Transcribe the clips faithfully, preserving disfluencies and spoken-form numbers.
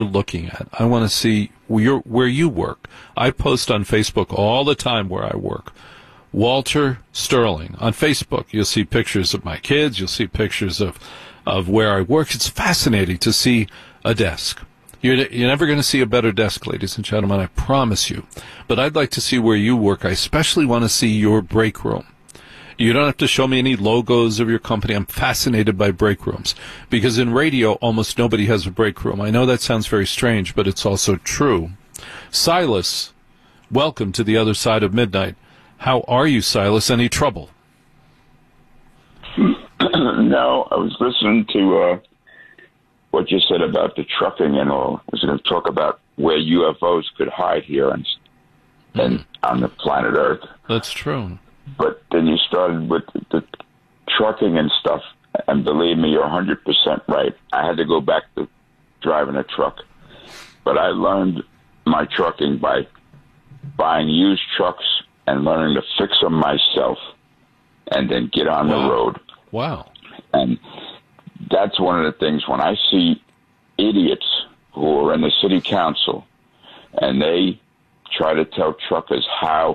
looking at. I want to see where, you're, where you work. I post on Facebook all the time where I work. Walter Sterling on Facebook. You'll see pictures of my kids. You'll see pictures of, of where I work. It's fascinating to see a desk. You're, you're never going to see a better desk, ladies and gentlemen, I promise you. But I'd like to see where you work. I especially want to see your break room. You don't have to show me any logos of your company. I'm fascinated by break rooms because in radio, almost nobody has a break room. I know that sounds very strange, but it's also true. Silas, welcome to the other side of midnight. How are you, Silas? Any trouble? No, I was listening to uh, what you said about the trucking and all. I was going to talk about where U F Os could hide here and, mm. and on the planet Earth. That's true. But then you started with the trucking and stuff, and believe me, you're one hundred percent right. I had to go back to driving a truck. But I learned my trucking by buying used trucks and learning to fix them myself and then get on wow. the road. Wow. And that's one of the things when I see idiots who are in the city council and they try to tell truckers how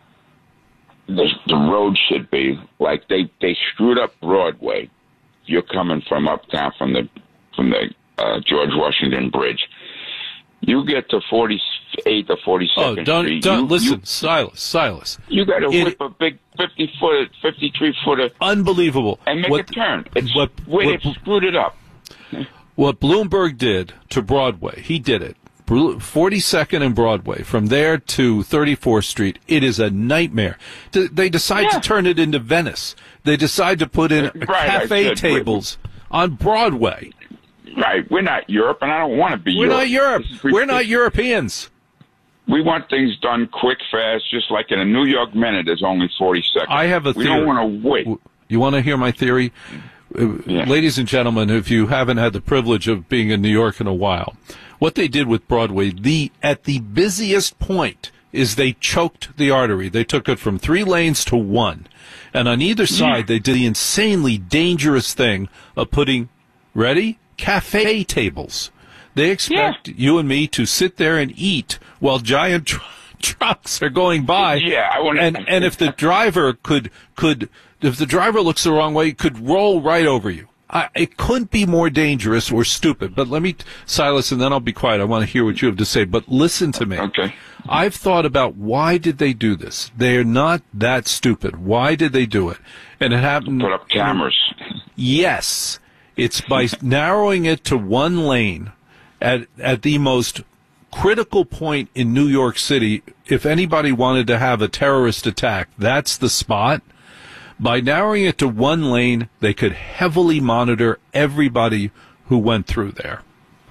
the, the road should be, like they, they screwed up Broadway. You're coming from uptown from the from the uh, George Washington Bridge. You get to forty-eighth or forty-second Oh, don't, Street. don't you, listen, you, Silas, Silas. You got to It- whip a big fifty footer, fifty-three footer, Unbelievable. and make What- a turn. It's what- where what- they screwed it up. What Bloomberg did to Broadway, he did it. forty-second and Broadway, from there to thirty-fourth Street, it is a nightmare. D- They decide Yeah. to turn it into Venice. They decide to put in Right, I cafe said, tables on Broadway. Right, we're not Europe, and I don't want to be We're Europe. not Europe. This is We're not ridiculous. Europeans. We want things done quick, fast, just like in a New York minute, there's only forty seconds. I have a we theory. don't want to wait. You want to hear my theory? Uh, Yeah. Ladies and gentlemen, if you haven't had the privilege of being in New York in a while, what they did with Broadway, the at the busiest point, is they choked the artery. They took it from three lanes to one. And on either side, they did the insanely dangerous thing of putting, ready, cafe tables. They expect Yeah. you and me to sit there and eat while giant tr- trucks are going by. Yeah, I wanna- and and if the driver could could if the driver looks the wrong way, could roll right over you. I, it couldn't be more dangerous or stupid. But let me, Silas, and then I'll be quiet. I want to hear what you have to say. But listen to me. Okay. I've thought about why did they do this? They're not that stupid. Why did they do it? And it happened. Put up cameras. Yes. It's by narrowing it to one lane at at the most critical point in New York City. If anybody wanted to have a terrorist attack, that's the spot. By narrowing it to one lane, they could heavily monitor everybody who went through there.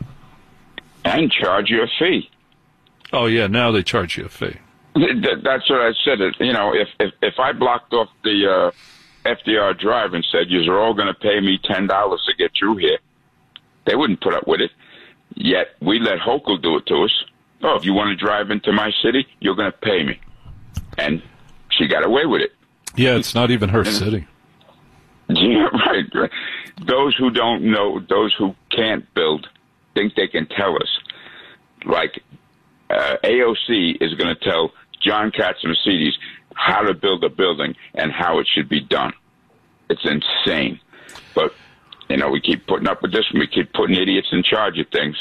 And charge you a fee. Oh, yeah, now they charge you a fee. That- That's what I said. It- You know, if if, if I blocked off the uh, F D R Drive and said, you're all going to pay me ten dollars to get through here, they wouldn't put up with it. Yet we let Hochul do it to us. Oh, if you want to drive into my city, you're going to pay me. And she got away with it. Yeah, it's not even her city. Yeah, right, right. Those who don't know, those who can't build, think they can tell us. Like uh, A O C is going to tell John Katz-Mercedes how to build a building and how it should be done. It's insane. But, you know, we keep putting up with this and we keep putting idiots in charge of things.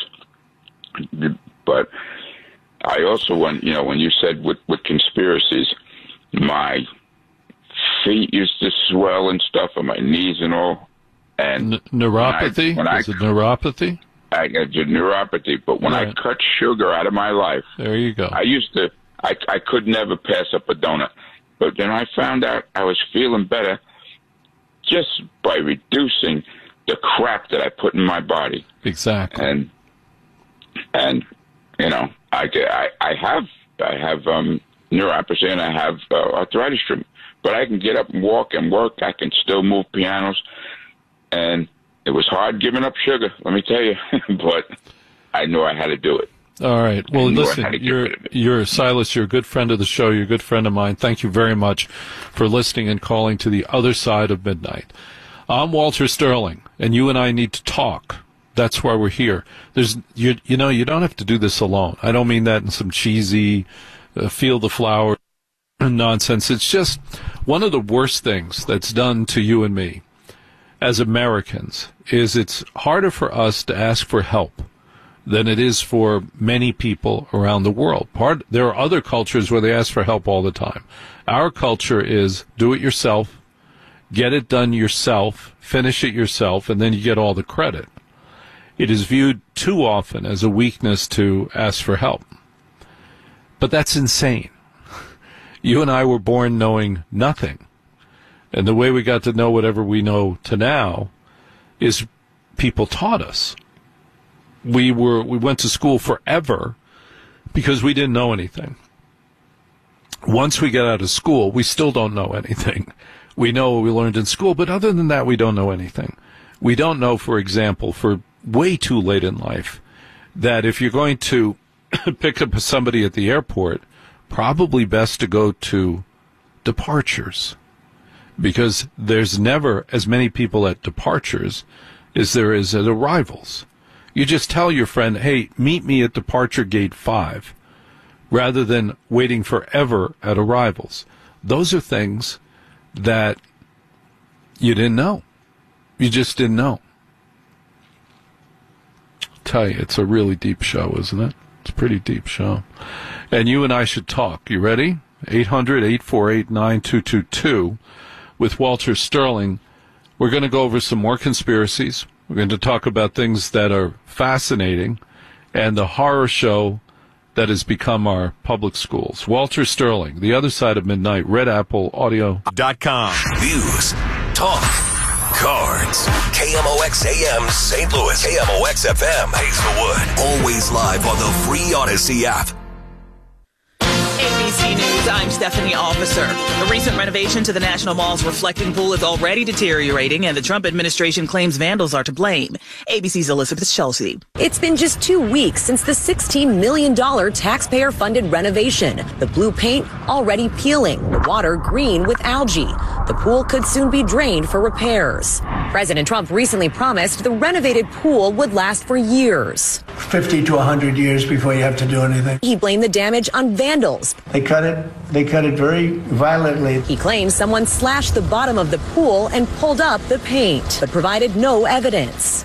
But I also want, you know, when you said with, with conspiracies, my feet used to swell and stuff and my knees and all. And N- neuropathy? when I, when Is it neuropathy? I, I got neuropathy, but when Right. I cut sugar out of my life, There you go. I used to, I, I could never pass up a donut. But then I found out I was feeling better just by reducing the crap that I put in my body. Exactly. And, and you know, I, I, I have, I have um, neuropathy and I have uh, arthritis treatment. But I can get up and walk and work. I can still move pianos. And it was hard giving up sugar, let me tell you. But I knew I had to do it. All right. Well, I knew I listen, had to get you're, rid of it. you're Silas. You're a good friend of the show. You're a good friend of mine. Thank you very much for listening and calling to the other side of midnight. I'm Walter Sterling, and you and I need to talk. That's why we're here. There's, you, you know, you don't have to do this alone. I don't mean that in some cheesy, uh, feel the flower nonsense. It's just one of the worst things that's done to you and me as Americans is it's harder for us to ask for help than it is for many people around the world. Part, there are other cultures where they ask for help all the time. Our culture is do it yourself, get it done yourself, finish it yourself, and then you get all the credit. It is viewed too often as a weakness to ask for help. But that's insane. You and I were born knowing nothing. And the way we got to know whatever we know to now is people taught us. We were we went to school forever because we didn't know anything. Once we get out of school, we still don't know anything. We know what we learned in school, but other than that, we don't know anything. We don't know, for example, for way too late in life, that if you're going to pick up somebody at the airport, probably best to go to departures, because there's never as many people at departures as there is at arrivals. You just tell your friend, hey, meet me at departure gate five, rather than waiting forever at arrivals. Those are things that you didn't know. You just didn't know. Tell you, it's a really deep show, isn't it? It's a pretty deep show. And you and I should talk. You ready? eight hundred, eight four eight, nine two two two with Walter Sterling. We're going to go over some more conspiracies. We're going to talk about things that are fascinating and the horror show that has become our public schools. Walter Sterling, The Other Side of Midnight, Red Apple Audio dot com. News, talk, cards. K M O X A M Saint Louis. K M O X F M Hazelwood. Always live on the free Odyssey app. A B C News, I'm Stephanie Officer. The recent renovation to the National Mall's reflecting pool is already deteriorating, and the Trump administration claims vandals are to blame. A B C's Elizabeth Chelsea. It's been just two weeks since the sixteen million dollars taxpayer-funded renovation. The blue paint already peeling, the water green with algae. The pool could soon be drained for repairs. President Trump recently promised the renovated pool would last for years. fifty to one hundred years before you have to do anything. He blamed the damage on vandals. They cut it, they cut it very violently. He claims someone slashed the bottom of the pool and pulled up the paint, but provided no evidence.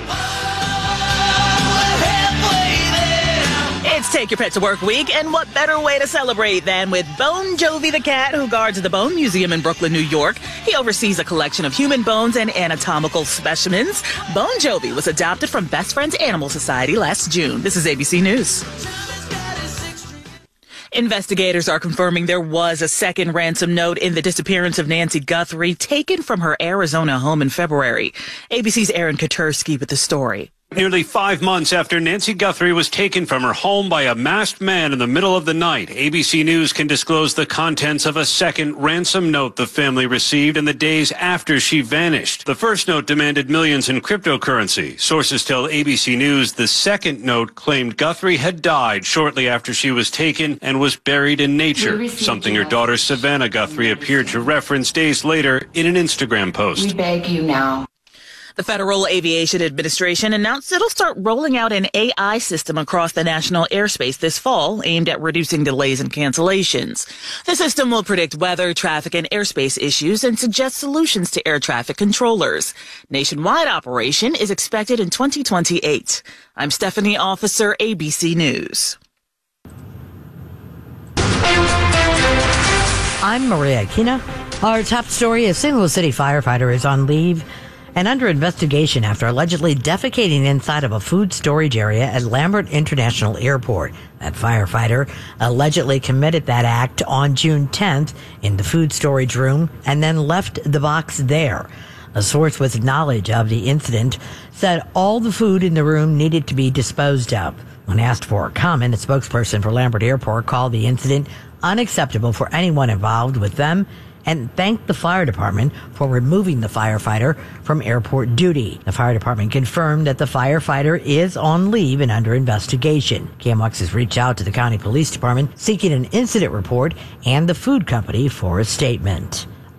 It's Take Your Pet to Work Week, and what better way to celebrate than with Bon Jovi the cat, who guards the Bone Museum in Brooklyn, New York. He oversees a collection of human bones and anatomical specimens. Bon Jovi was adopted from Best Friends Animal Society last June. This is A B C News. Investigators are confirming there was a second ransom note in the disappearance of Nancy Guthrie, taken from her Arizona home in February. A B C's Aaron Katursky with the story. Nearly five months after Nancy Guthrie was taken from her home by a masked man in the middle of the night, A B C News can disclose the contents of a second ransom note the family received in the days after she vanished. The first note demanded millions in cryptocurrency. Sources tell A B C News the second note claimed Guthrie had died shortly after she was taken and was buried in nature, something her daughter Savannah Guthrie appeared to reference days later in an Instagram post. We beg you now. The Federal Aviation Administration announced it'll start rolling out an A I system across the national airspace this fall, aimed at reducing delays and cancellations. The system will predict weather, traffic, and airspace issues and suggest solutions to air traffic controllers. Nationwide operation is expected in twenty twenty-eight. I'm Stephanie Officer, A B C News. I'm Maria Aquina. Our top story: a Saint Louis City firefighter is on leave and under investigation after allegedly defecating inside of a food storage area at Lambert International Airport. That firefighter allegedly committed that act on June tenth in the food storage room and then left the box there. A source with knowledge of the incident said all the food in the room needed to be disposed of. When asked for a comment, a spokesperson for Lambert Airport called the incident unacceptable for anyone involved with them and thanked the fire department for removing the firefighter from airport duty. The fire department confirmed that the firefighter is on leave and under investigation. K M O X has reached out to the county police department seeking an incident report and the food company for a statement.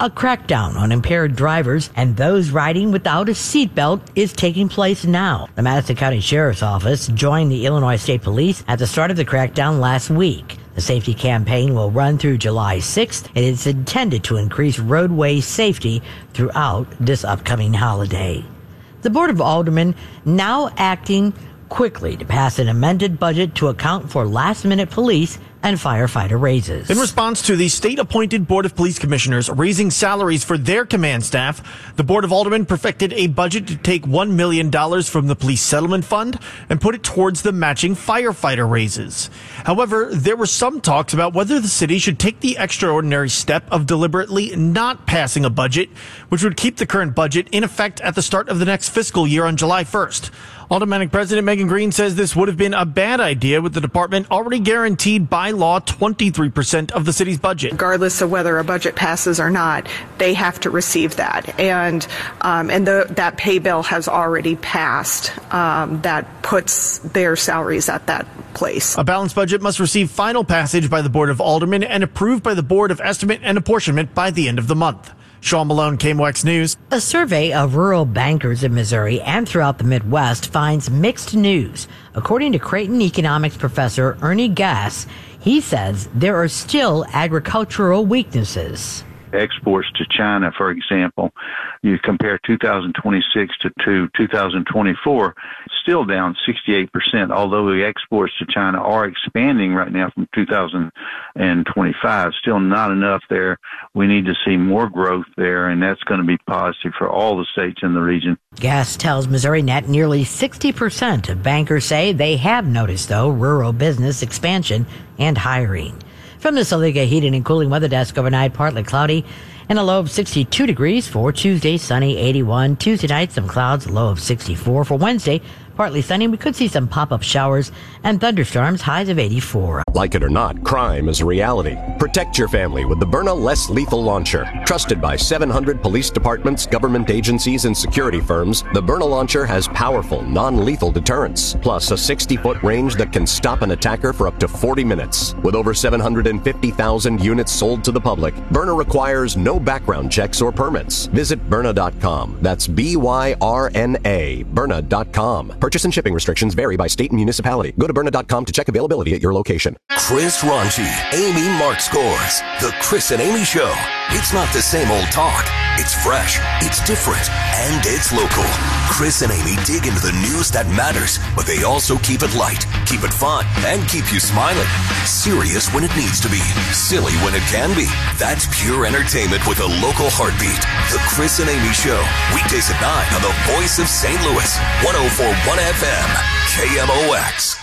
A crackdown on impaired drivers and those riding without a seatbelt is taking place now. The Madison County Sheriff's Office joined the Illinois State Police at the start of the crackdown last week. The safety campaign will run through July sixth, and it's intended to increase roadway safety throughout this upcoming holiday. The Board of Aldermen now acting quickly to pass an amended budget to account for last-minute police and firefighter raises. In response to the state-appointed Board of Police Commissioners raising salaries for their command staff, the Board of Aldermen perfected a budget to take one million dollars from the Police Settlement Fund and put it towards the matching firefighter raises. However, there were some talks about whether the city should take the extraordinary step of deliberately not passing a budget, which would keep the current budget in effect at the start of the next fiscal year on July first. Aldermanic President Megan Green says this would have been a bad idea, with the department already guaranteed by law twenty-three percent of the city's budget. Regardless of whether a budget passes or not, they have to receive that. And um, and the, that pay bill has already passed. Um, that puts their salaries at that place. A balanced budget must receive final passage by the Board of Aldermen and approved by the Board of Estimate and Apportionment by the end of the month. Sean Malone, K M O X News. A survey of rural bankers in Missouri and throughout the Midwest finds mixed news. According to Creighton economics professor Ernie Gass, he says there are still agricultural weaknesses. Exports to China, for example, you compare two thousand twenty-six to, to two thousand twenty-four, still down sixty-eight percent, although the exports to China are expanding right now from two thousand twenty-five. Still not enough there. We need to see more growth there, and that's going to be positive for all the states in the region. Gass tells Missouri Net nearly sixty percent of bankers say they have noticed, though, rural business expansion and hiring. From the Saliga Heating and Cooling Weather Desk, overnight partly cloudy and a low of sixty-two degrees. For Tuesday, sunny, eighty-one. Tuesday night, some clouds, low of sixty-four. For Wednesday, partly sunny. We could see some pop-up showers and thunderstorms, highs of eighty-four. Like it or not, crime is a reality. Protect your family with the Byrna Less Lethal Launcher. Trusted by seven hundred police departments, government agencies, and security firms, the Byrna Launcher has powerful, non-lethal deterrence, plus a sixty-foot range that can stop an attacker for up to forty minutes. With over seven hundred fifty thousand units sold to the public, Byrna requires no background checks or permits. Visit Byrna dot com. That's B Y R N A, Byrna dot com. Purchase and shipping restrictions vary by state and municipality. Go to Byrna dot com to check availability at your location. Chris Ronchi, Amy Mark Scores. The Chris and Amy Show. It's not the same old talk. It's fresh, it's different, and it's local. Chris and Amy dig into the news that matters, but they also keep it light, keep it fun, and keep you smiling. Serious when it needs to be, silly when it can be. That's pure entertainment with a local heartbeat. The Chris and Amy Show. Weekdays at nine on the Voice of Saint Louis. one oh four point one F M. K M O X.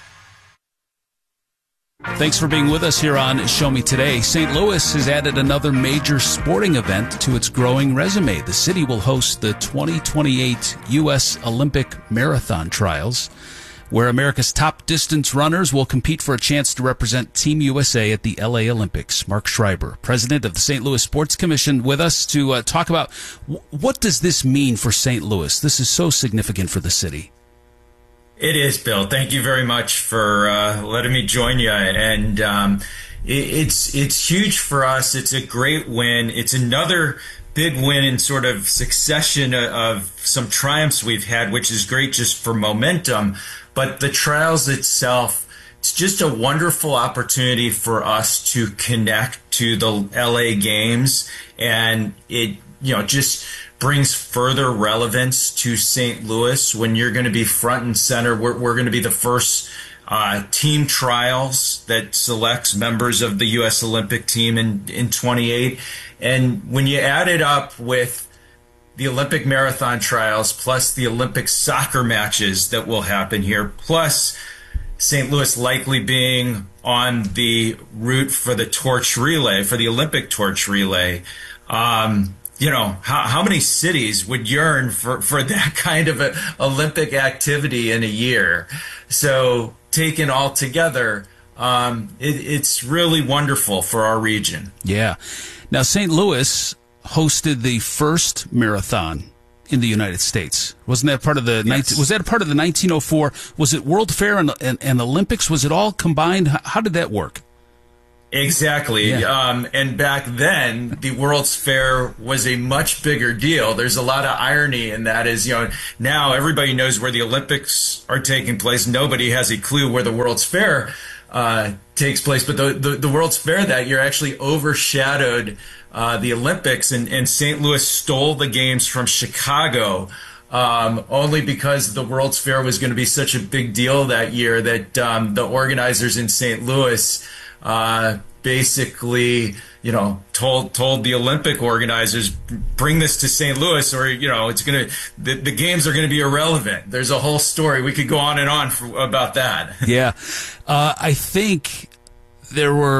Thanks for being with us here on Show Me Today. Saint Louis has added another major sporting event to its growing resume. The city will host the twenty twenty-eight U S Olympic Marathon Trials, where America's top distance runners will compete for a chance to represent Team U S A at the L A Olympics. Mark Schreiber, president of the Saint Louis Sports Commission, with us to uh, talk about w- what does this mean for Saint Louis? This is so significant for the city. It is, Bill. Thank you very much for uh, letting me join you. And um, it, it's it's huge for us. It's a great win. It's another big win in sort of succession of some triumphs we've had, which is great just for momentum. But the trials itself, it's just a wonderful opportunity for us to connect to the L A Games, and it you know just brings further relevance to Saint Louis when you're going to be front and center. We're, we're going to be the first uh, team trials that selects members of the U S Olympic team in, in twenty-eight. And when you add it up with the Olympic marathon trials, plus the Olympic soccer matches that will happen here, plus Saint Louis likely being on the route for the torch relay, for the Olympic torch relay, um, you know, how, how many cities would yearn for, for that kind of a Olympic activity in a year? So taken all together, um, it, it's really wonderful for our region. Yeah. Now, Saint Louis hosted the first marathon in the United States. Wasn't that part of the? Yes. nineteen, was that a part of the nineteen oh four? Was it World Fair and, and, and Olympics? Was it all combined? How, how did that work? Exactly. Yeah. Um, and back then, the World's Fair was a much bigger deal. There's a lot of irony in that is, you know, now everybody knows where the Olympics are taking place. Nobody has a clue where the World's Fair uh, takes place. But the, the, the World's Fair that year actually overshadowed uh, the Olympics, and, and Saint Louis stole the games from Chicago. Um, only because the World's Fair was going to be such a big deal that year that um, the organizers in Saint Louis uh, basically, you know, told told the Olympic organizers, bring this to Saint Louis, or you know, it's gonna the, the games are going to be irrelevant. There's a whole story. We could go on and on for, about that. Yeah, uh, I think there were.